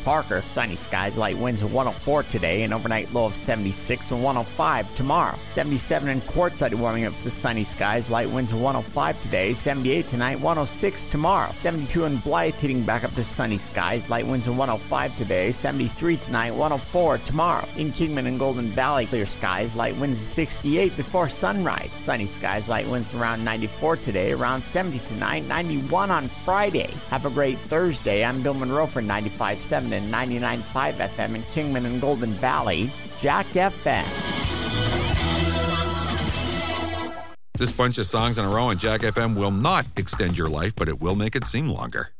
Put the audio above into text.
Parker. Sunny skies, light winds 104 today, an overnight low of 76 and 105 tomorrow. 77 in Quartzsite, warming up to sunny skies, light winds 105 today, 78 tonight, 106 tomorrow. 72 in Blythe, heating back up to sunny skies, light winds 105 today, 73 tonight, 104 tomorrow. In Kingman and Golden Valley, clear skies, light winds 68 before sunrise. Sunny skies, light winds around 94 today, around 70 tonight, 91 on Friday. Have a great Thursday. I'm Bill Monroe for 95.7 and 99.5 FM in Kingman and Golden Valley, Jack FM. This bunch of songs in a row on Jack FM will not extend your life, but it will make it seem longer.